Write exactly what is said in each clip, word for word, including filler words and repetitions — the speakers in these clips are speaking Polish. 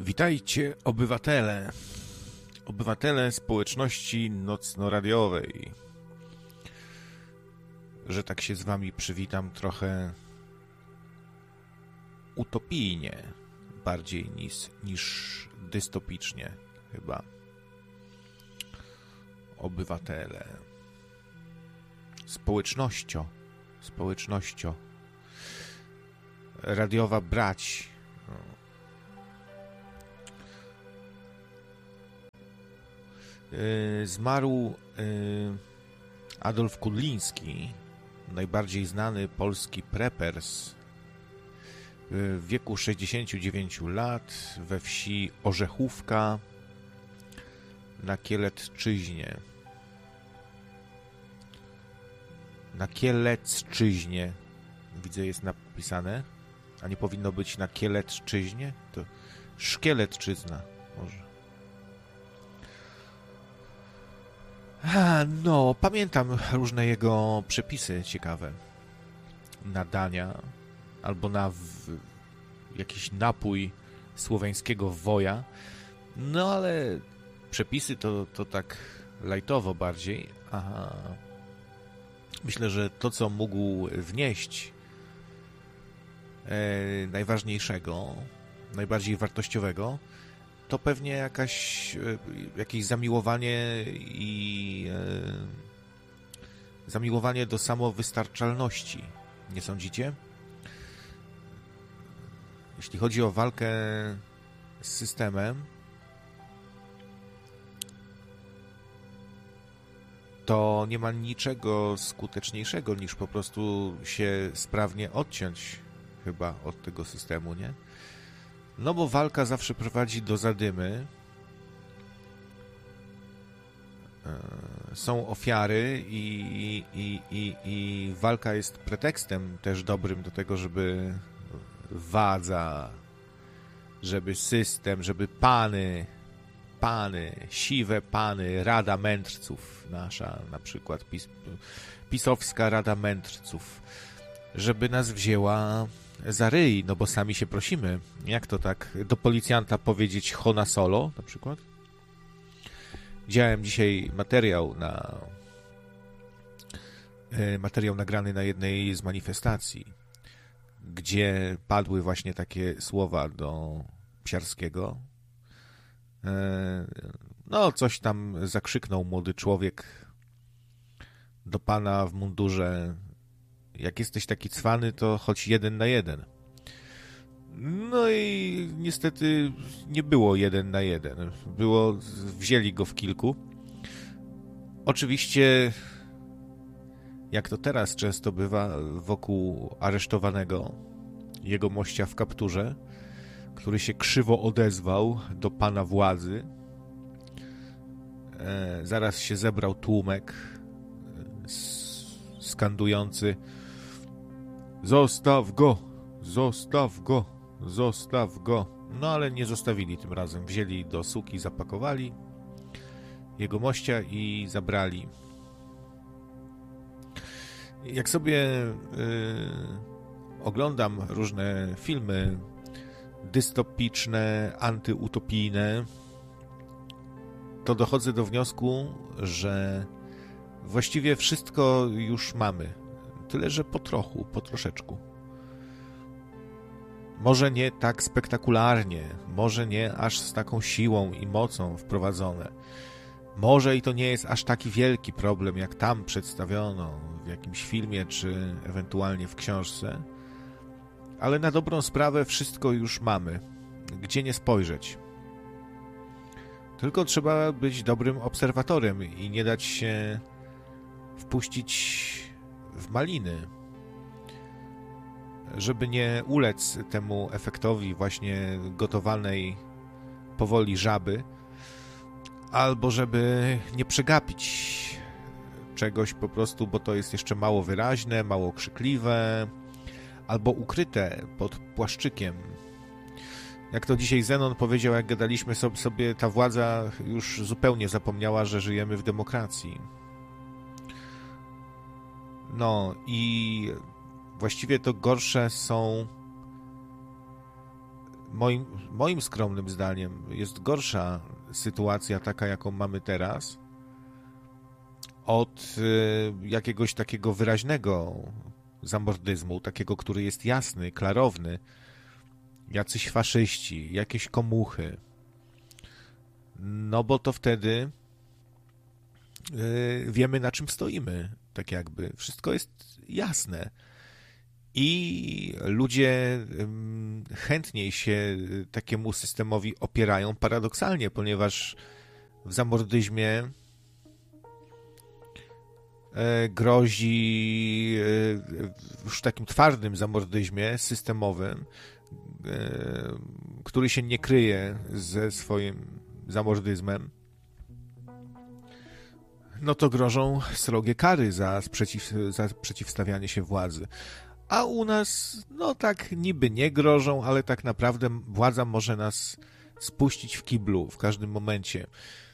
Witajcie, obywatele, obywatele społeczności nocno-radiowej. Że tak się z wami przywitam trochę utopijnie, bardziej niż, niż dystopicznie chyba. Obywatele. Społecznościo, społecznościo. Radiowa brać. Yy, zmarł yy, Adolf Kudliński, najbardziej znany polski preppers, yy, w wieku sześćdziesięciu dziewięciu lat we wsi Orzechówka na Kielecczyźnie. Na Kielecczyźnie, widzę, jest napisane, a nie powinno być na Kielecczyźnie? To Szkieletczyzna może. A, no, pamiętam różne jego przepisy ciekawe na dania albo na w, jakiś napój słoweńskiego woja. No, ale przepisy to, to tak lajtowo bardziej. Aha. Myślę, że to, co mógł wnieść e, najważniejszego, najbardziej wartościowego, to pewnie jakaś, jakieś zamiłowanie i e, zamiłowanie do samowystarczalności. Nie sądzicie? Jeśli chodzi o walkę z systemem, to nie ma niczego skuteczniejszego niż po prostu się sprawnie odciąć chyba od tego systemu, nie? No bo walka zawsze prowadzi do zadymy. Są ofiary i, i, i, i walka jest pretekstem też dobrym do tego, żeby władza, żeby system, żeby pany, pany, siwe pany, Rada Mędrców, nasza na przykład pis, pisowska Rada Mędrców, żeby nas wzięła za ryj, no bo sami się prosimy. Jak to tak do policjanta powiedzieć hona solo na przykład? Widziałem dzisiaj materiał na materiał nagrany na jednej z manifestacji, gdzie padły właśnie takie słowa do Psiarskiego. No, coś tam zakrzyknął młody człowiek do pana w mundurze: jak jesteś taki cwany, to choć jeden na jeden. No i niestety nie było jeden na jeden. Było, wzięli go w kilku. Oczywiście, jak to teraz często bywa, wokół aresztowanego jegomościa w kapturze, który się krzywo odezwał do pana władzy. E, zaraz się zebrał tłumek skandujący: zostaw go, zostaw go, zostaw go. No ale nie zostawili tym razem. Wzięli do suki, zapakowali jegomościa i zabrali. Jak sobie yy, oglądam różne filmy dystopiczne, antyutopijne, to dochodzę do wniosku, że właściwie wszystko już mamy. Tyle, że po trochu, po troszeczku. Może nie tak spektakularnie, może nie aż z taką siłą i mocą wprowadzone. Może i to nie jest aż taki wielki problem, jak tam przedstawiono w jakimś filmie, czy ewentualnie w książce. Ale na dobrą sprawę wszystko już mamy. Gdzie nie spojrzeć. Tylko trzeba być dobrym obserwatorem i nie dać się wpuścić w maliny, żeby nie ulec temu efektowi właśnie gotowanej powoli żaby, albo żeby nie przegapić czegoś po prostu, bo to jest jeszcze mało wyraźne, mało krzykliwe, albo ukryte pod płaszczykiem. Jak to dzisiaj Zenon powiedział, jak gadaliśmy sobie, ta władza już zupełnie zapomniała, że żyjemy w demokracji. No i właściwie to gorsze są moim, moim skromnym zdaniem jest gorsza sytuacja taka, jaką mamy teraz, od jakiegoś takiego wyraźnego zamordyzmu, takiego, który jest jasny, klarowny, jacyś faszyści, jakieś komuchy. No bo to wtedy wiemy, na czym stoimy, tak jakby. Wszystko jest jasne. I ludzie chętniej się takiemu systemowi opierają paradoksalnie, ponieważ w zamordyzmie grozi, już takim twardym zamordyzmie systemowym, który się nie kryje ze swoim zamordyzmem, no to grożą srogie kary za, sprzeciw, za przeciwstawianie się władzy. A u nas, no tak niby nie grożą, ale tak naprawdę władza może nas spuścić w kiblu w każdym momencie.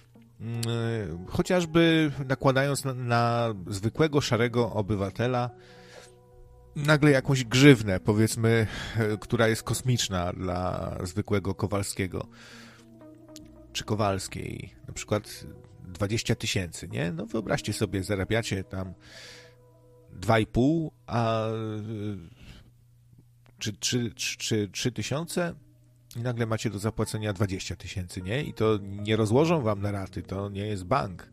Chociażby nakładając na, na zwykłego, szarego obywatela nagle jakąś grzywnę, powiedzmy, która jest kosmiczna dla zwykłego Kowalskiego czy Kowalskiej. Na przykład dwadzieścia tysięcy, nie? No wyobraźcie sobie, zarabiacie tam dwa i pół, a czy trzy, czy trzy tysiące i nagle macie do zapłacenia dwadzieścia tysięcy, nie? I to nie rozłożą wam na raty, to nie jest bank.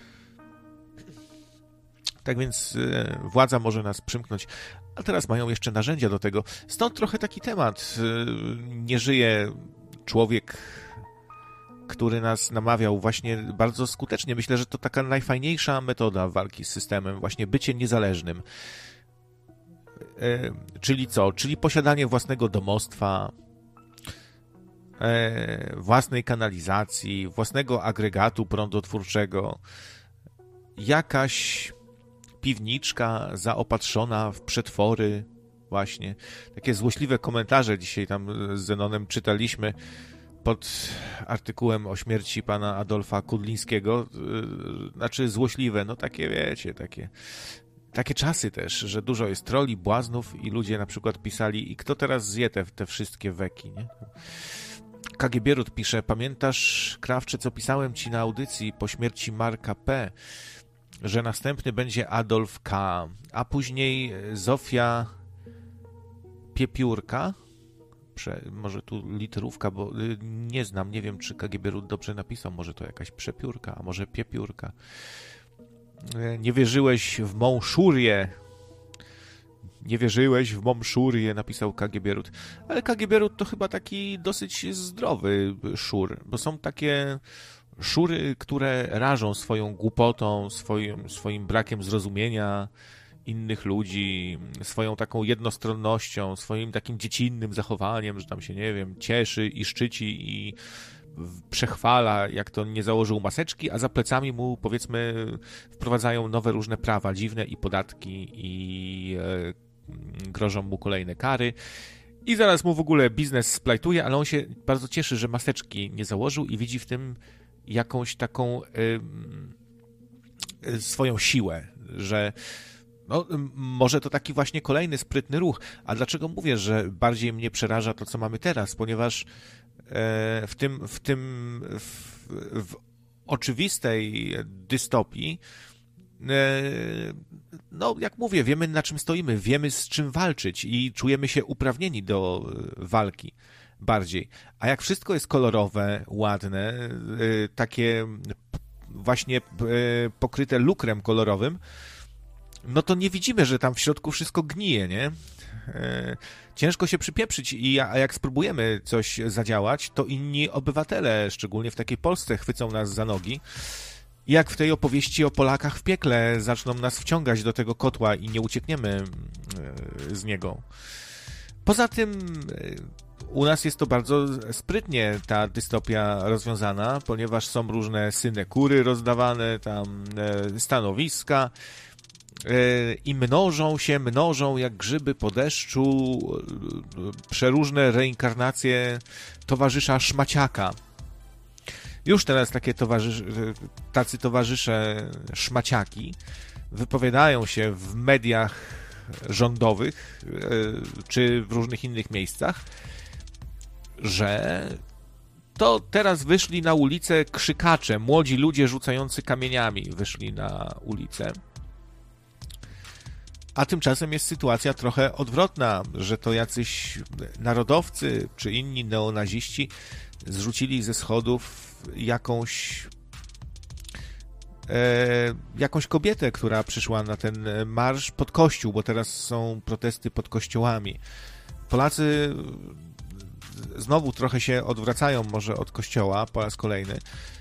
Tak więc władza może nas przymknąć, a teraz mają jeszcze narzędzia do tego. Stąd trochę taki temat. Nie żyje człowiek, który nas namawiał właśnie bardzo skutecznie. Myślę, że to taka najfajniejsza metoda walki z systemem, właśnie bycie niezależnym. E, czyli co? Czyli posiadanie własnego domostwa, e, własnej kanalizacji, własnego agregatu prądotwórczego, jakaś piwniczka zaopatrzona w przetwory, właśnie. Takie złośliwe komentarze dzisiaj tam z Zenonem czytaliśmy pod artykułem o śmierci pana Adolfa Kudlińskiego, znaczy złośliwe, no takie wiecie, takie takie czasy też, że dużo jest troli, błaznów i ludzie na przykład pisali, i kto teraz zje te, te wszystkie weki, nie? K G Bierut pisze, pamiętasz, Krawcze, co pisałem ci na audycji po śmierci Marka P., że następny będzie Adolf K., a później Zofia Piepiórka? Prze, może tu literówka, bo y, nie znam, nie wiem, czy K G Bierut dobrze napisał, może to jakaś przepiórka, a może piepiórka. Y, nie wierzyłeś w mą szurię. Nie wierzyłeś w mą szurię, napisał K G Bierut. Ale K G Bierut to chyba taki dosyć zdrowy szur, bo są takie szury, które rażą swoją głupotą, swoim, swoim brakiem zrozumienia innych ludzi, swoją taką jednostronnością, swoim takim dziecinnym zachowaniem, że tam się, nie wiem, cieszy i szczyci i przechwala, jak to nie założył maseczki, a za plecami mu, powiedzmy, wprowadzają nowe różne prawa dziwne i podatki i e, grożą mu kolejne kary. I zaraz mu w ogóle biznes splajtuje, ale on się bardzo cieszy, że maseczki nie założył i widzi w tym jakąś taką y, y, swoją siłę, że no, może to taki właśnie kolejny sprytny ruch. A dlaczego mówię, że bardziej mnie przeraża to, co mamy teraz? Ponieważ e, w tym, w tym w, w oczywistej dystopii e, no, jak mówię, wiemy, na czym stoimy, wiemy, z czym walczyć i czujemy się uprawnieni do walki bardziej. A jak wszystko jest kolorowe, ładne, e, takie właśnie e, pokryte lukrem kolorowym, no to nie widzimy, że tam w środku wszystko gnije, nie? E, ciężko się przypieprzyć, i a jak spróbujemy coś zadziałać, to inni obywatele, szczególnie w takiej Polsce, chwycą nas za nogi. I jak w tej opowieści o Polakach w piekle zaczną nas wciągać do tego kotła i nie uciekniemy z niego. Poza tym u nas jest to bardzo sprytnie ta dystopia rozwiązana, ponieważ są różne synekury rozdawane, tam stanowiska, i mnożą się, mnożą jak grzyby po deszczu przeróżne reinkarnacje towarzysza Szmaciaka. Już teraz takie towarzysz, tacy towarzysze Szmaciaki wypowiadają się w mediach rządowych czy w różnych innych miejscach, że to teraz wyszli na ulicę krzykacze, młodzi ludzie rzucający kamieniami wyszli na ulicę. A tymczasem jest sytuacja trochę odwrotna, że to jacyś narodowcy czy inni neonaziści zrzucili ze schodów jakąś e, jakąś kobietę, która przyszła na ten marsz pod kościół, bo teraz są protesty pod kościołami. Polacy znowu trochę się odwracają może od kościoła po raz kolejny